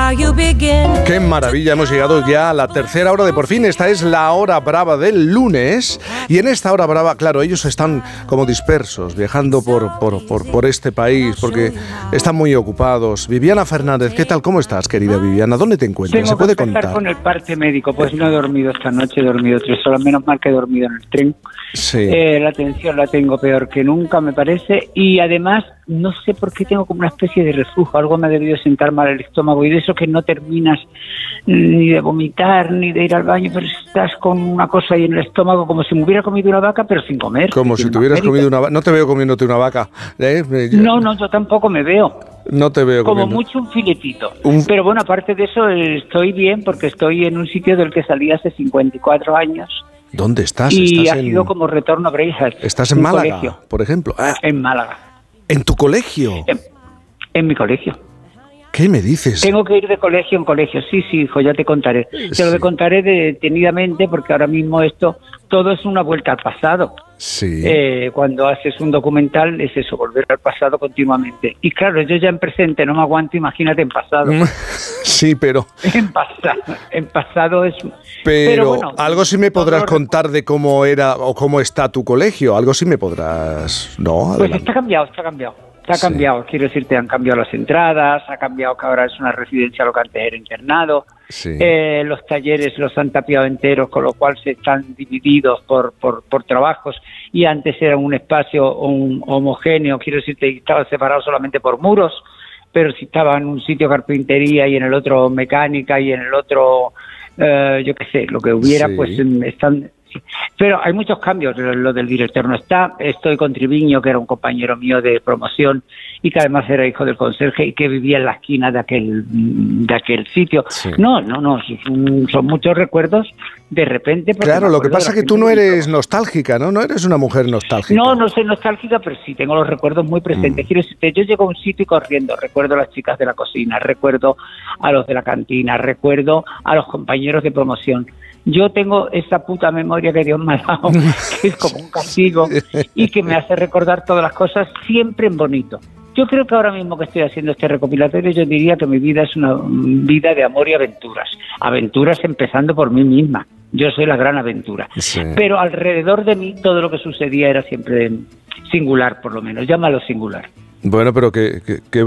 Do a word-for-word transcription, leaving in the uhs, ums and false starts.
Qué maravilla, hemos llegado ya a la tercera hora de Por Fin. Esta es la hora brava del lunes. Y en esta hora brava, claro, ellos están como dispersos, viajando por, por, por, por este país, porque están muy ocupados. Viviana Fernández, ¿qué tal? ¿Cómo estás, querida Viviana? ¿Dónde te encuentras? Tengo ¿Se puede que empezar contar? Con el parte médico, pues no he dormido esta noche, he dormido tres horas, menos mal que he dormido en el tren. Sí. Eh, la tensión la tengo peor que nunca, me parece, y además no sé por qué tengo como una especie de reflujo, algo me ha debido sentar mal el estómago, y de eso que no terminas ni de vomitar, ni de ir al baño, pero estás con una cosa ahí en el estómago, como si me hubiera comido una vaca, pero sin comer. Como si te hubieras comido una vaca. No te veo comiéndote una vaca. ¿eh? No, no, yo tampoco me veo. No te veo Como comiendo. mucho un filetito. Un... Pero bueno, aparte de eso, estoy bien porque estoy en un sitio del que salí hace cincuenta y cuatro años. ¿Dónde estás? Y ¿Estás ha en... sido como retorno a Brazzers. ¿Estás en un Málaga, colegio. por ejemplo? Ah, En Málaga. ¿En tu colegio? En, en mi colegio. ¿Qué me dices? Tengo que ir de colegio en colegio. Sí, sí, hijo, ya te contaré. Sí. Te lo contaré detenidamente porque ahora mismo esto, todo es una vuelta al pasado. Sí. Eh, cuando haces un documental es eso, volver al pasado continuamente. Y claro, yo ya en presente no me aguanto, imagínate en pasado. Sí, pero... En pasado, en pasado es... Pero, pero bueno, algo sí me podrás lo... contar de cómo era o cómo está tu colegio. Algo sí me podrás... No, pues está cambiado, está cambiado. Está Sí. cambiado, quiero decirte, han cambiado las entradas, ha cambiado que ahora es una residencia lo que antes era internado, Sí. eh, los talleres los han tapiado enteros, con lo cual se están divididos por, por, por trabajos, y antes era un espacio un, homogéneo, quiero decirte, estaba separado solamente por muros, pero si estaba en un sitio carpintería y en el otro mecánica y en el otro, eh, yo qué sé, lo que hubiera, Sí. pues están... Sí. Pero hay muchos cambios, lo del director no está, estoy con Triviño, que era un compañero mío de promoción y que además era hijo del conserje y que vivía en la esquina de aquel de aquel sitio. Sí. No, no, no, son, son muchos recuerdos de repente. Claro, lo que pasa es que tú no eres nostálgica, ¿no? No eres una mujer nostálgica. No, no soy nostálgica, pero sí tengo los recuerdos muy presentes. Mm. Quiero decirte, yo llego a un sitio y corriendo, recuerdo a las chicas de la cocina, recuerdo a los de la cantina, recuerdo a los compañeros de promoción. Yo tengo esa puta memoria que Dios me ha dado, que es como un castigo y que me hace recordar todas las cosas siempre en bonito. Yo creo que ahora mismo que estoy haciendo este recopilatorio, yo diría que mi vida es una vida de amor y aventuras. Aventuras empezando por mí misma. Yo soy la gran aventura. Sí. Pero alrededor de mí todo lo que sucedía era siempre singular, por lo menos. Llámalo singular. Bueno, pero que, que, que